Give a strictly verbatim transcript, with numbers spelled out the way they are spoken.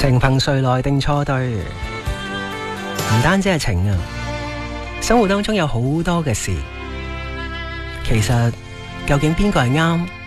情憑誰來定錯對？唔單止係情啊，生活當中有好多嘅事，其實究竟邊個係啱？